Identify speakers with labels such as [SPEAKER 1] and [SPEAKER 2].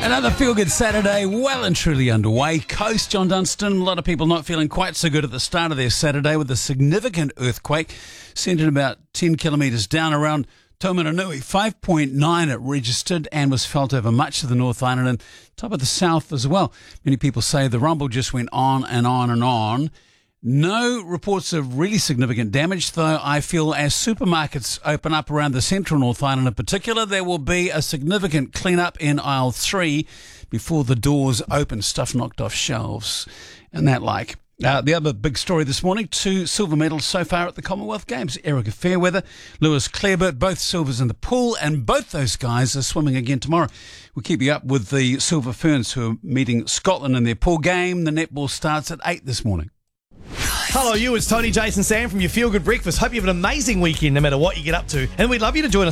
[SPEAKER 1] Another feel-good Saturday, well and truly underway. Coast, John Dunstan, a lot of people not feeling quite so good at the start of their Saturday with a significant earthquake centred about 10 kilometres down around Taumarunui. 5.9 it registered and was felt over much of the North Island and top of the south as well. Many people say the rumble just went on and on and on. No reports of really significant damage, though I feel as supermarkets open up around the central North Island in particular, there will be a significant clean-up in aisle 3 before the doors open, stuff knocked off shelves and that like. The other big story this morning, 2 silver medals so far at the Commonwealth Games. Erica Fairweather, Lewis Clareburt, both silvers in the pool, and both those guys are swimming again tomorrow. We'll keep you up with the Silver Ferns who are meeting Scotland in their pool game. The netball starts at 8 this morning.
[SPEAKER 2] Hello, it's Tony, Jason, Sam from your Feel Good Breakfast. Hope you have an amazing weekend no matter what you get up to. And we'd love you to join us